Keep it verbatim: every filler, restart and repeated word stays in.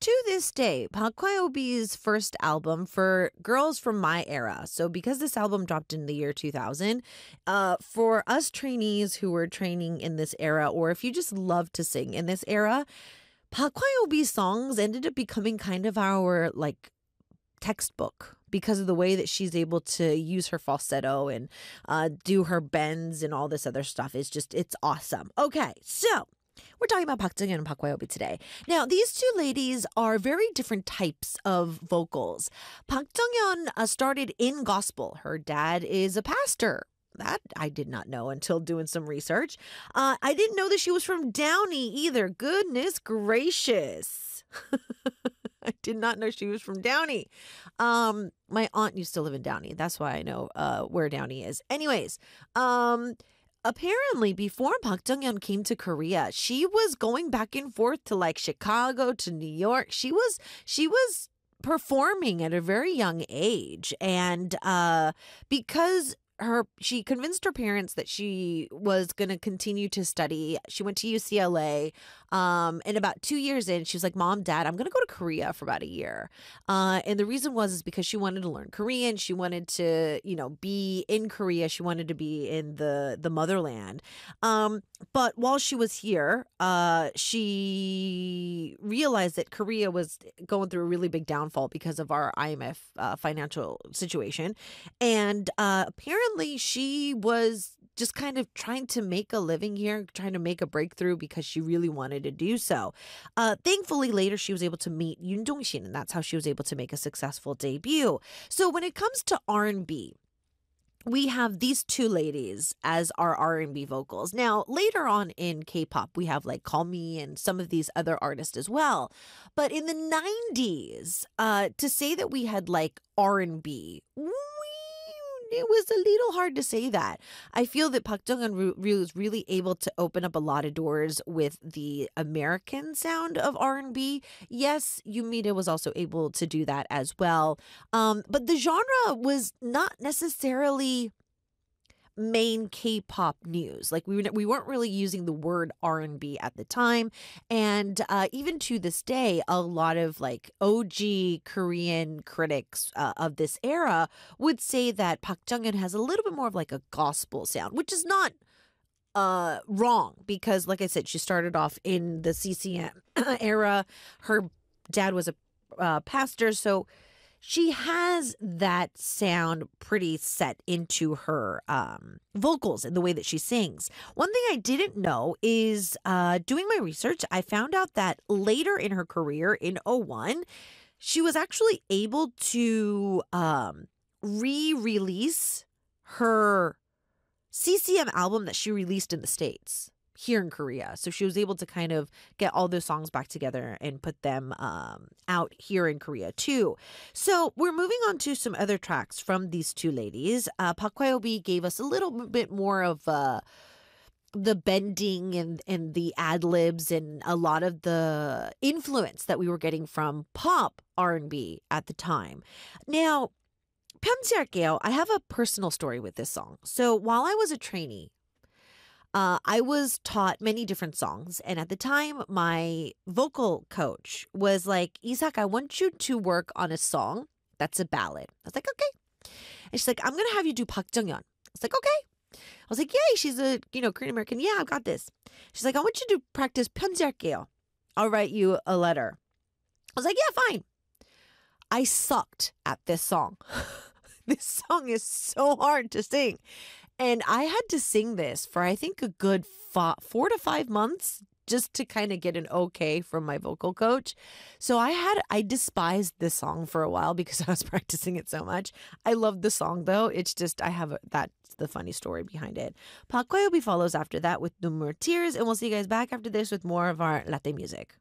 to this day, Park Hyo-bi's first album for girls from my era. So because this album dropped in the year two thousand, uh, for us trainees who were training in this era, or if you just love to sing in this era, Park Hyo-bi's songs ended up becoming kind of our like textbook because of the way that she's able to use her falsetto and uh, do her bends and all this other stuff. It's just, it's awesome. Okay, so we're talking about Park Jung-yeon and Park Hyo-bi today. Now, these two ladies are very different types of vocals. Park Jung-yeon uh, started in gospel. Her dad is a pastor. That I did not know until doing some research. Uh, I didn't know that she was from Downey either. Goodness gracious. I did not know she was from Downey. Um, my aunt used to live in Downey. That's why I know uh, where Downey is. Anyways, um, apparently before Park Jung-yeon came to Korea, she was going back and forth to like Chicago to New York. She was she was performing at a very young age, and uh, because her she convinced her parents that she was going to continue to study. She went to U C L A, um, and about two years in, she was like, Mom, Dad, I'm going to go to Korea for about a year. Uh, and the reason was is because she wanted to learn Korean. She wanted to, you know, be in Korea. She wanted to be in the, the motherland. Um, but while she was here, uh, she realized that Korea was going through a really big downfall because of our I M F uh, financial situation. And uh, apparently, she was just kind of trying to make a living here, trying to make a breakthrough because she really wanted to do so. Uh, thankfully, later she was able to meet Yoon Dong-shin, and that's how she was able to make a successful debut. So when it comes to R and B, we have these two ladies as our R and B vocals. Now, later on in K-pop, we have like Call Me and some of these other artists as well. But in the nineties, uh, to say that we had like R and B, we it was a little hard to say that. I feel that Park Jung-yeon was really able to open up a lot of doors with the American sound of R and B. Yes, Yoon was also able to do that as well. Um, but the genre was not necessarily main K-pop news. Like we we weren't really using the word R and B at the time, and uh, even to this day, a lot of like O G Korean critics uh, of this era would say that Park Jung-yeon has a little bit more of like a gospel sound, which is not uh, wrong because, like I said, she started off in the C C M era. Her dad was a uh, pastor, so she has that sound pretty set into her um, vocals and the way that she sings. One thing I didn't know is uh, doing my research, I found out that later in her career in oh one, she was actually able to um, re-release her C C M album that she released in the States here in Korea. So she was able to kind of get all those songs back together and put them um, out here in Korea too. So we're moving on to some other tracks from these two ladies. Uh, Park Hyo-bi gave us a little bit more of uh, the bending and, and the ad-libs and a lot of the influence that we were getting from pop R and B at the time. Now, 편지할게요. I have a personal story with this song. So while I was a trainee, Uh, I was taught many different songs. And at the time, my vocal coach was like, Isak, I want you to work on a song that's a ballad. I was like, okay. And she's like, I'm going to have you do Park Jung-yeon. I was like, okay. I was like, yay, she's a, you know, Korean American. Yeah, I've got this. She's like, I want you to practice 편지할게요. I'll write you a letter. I was like, yeah, fine. I sucked at this song. This song is so hard to sing. And I had to sing this for, I think, a good four, four to five months just to kind of get an okay from my vocal coach. So I had, I despised this song for a while because I was practicing it so much. I love the song, though. It's just, I have a, that's the funny story behind it. Park Hyo-bi follows after that with No More Tears. And we'll see you guys back after this with more of our latte music.